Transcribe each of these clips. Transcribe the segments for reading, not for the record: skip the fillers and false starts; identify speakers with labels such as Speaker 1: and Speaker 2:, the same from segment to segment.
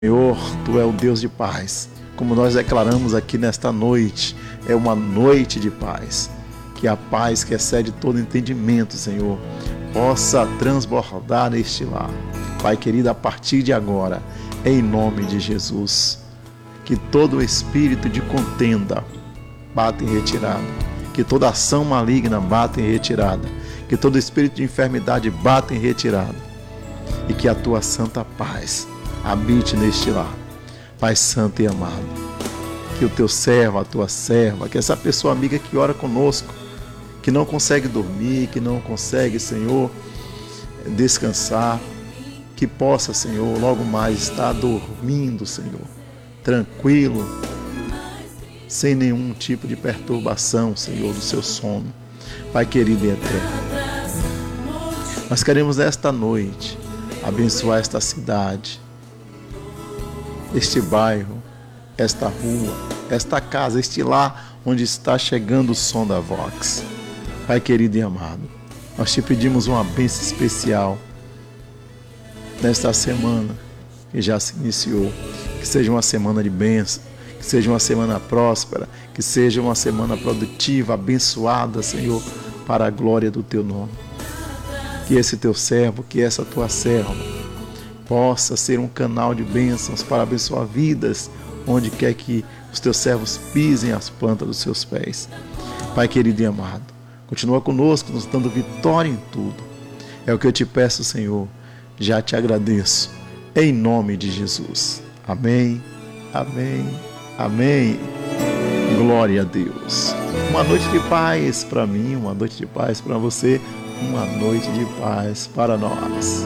Speaker 1: Senhor, Tu é o Deus de paz. Como nós declaramos aqui nesta noite, é uma noite de paz. Que a paz que excede todo entendimento, Senhor, possa transbordar neste lar. Pai querido, a partir de agora, em nome de Jesus, que todo espírito de contenda bata em retirada, que toda ação maligna bata em retirada, que todo espírito de enfermidade bata em retirada, e que a Tua santa paz habite neste lar. Pai santo e amado, que o Teu servo, a Tua serva, que essa pessoa amiga que ora conosco, que não consegue dormir, que não consegue, Senhor, descansar, que possa, Senhor, logo mais estar dormindo, Senhor, tranquilo, sem nenhum tipo de perturbação, Senhor, do seu sono. Pai querido e eterno, nós queremos esta noite abençoar esta cidade, este bairro, esta rua, esta casa, este lar onde está chegando o som da Vox. Pai querido e amado, nós te pedimos uma bênção especial nesta semana que já se iniciou, que seja uma semana de bênção, que seja uma semana próspera, que seja uma semana produtiva, abençoada, Senhor, para a glória do Teu nome. Que esse Teu servo, que essa Tua serva possa ser um canal de bênçãos para abençoar vidas onde quer que os Teus servos pisem as plantas dos Seus pés. Pai querido e amado, continua conosco, nos dando vitória em tudo. É o que eu te peço, Senhor. Já te agradeço. Em nome de Jesus. Amém, amém, amém. Glória a Deus. Uma noite de paz para mim, uma noite de paz para você, uma noite de paz para nós.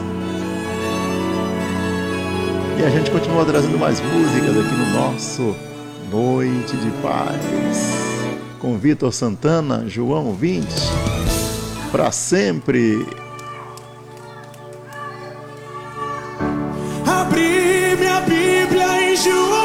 Speaker 1: E a gente continua trazendo mais músicas aqui no nosso Noite de Paz. Com Vitor Santana, João 20, para sempre.
Speaker 2: Abri minha Bíblia em João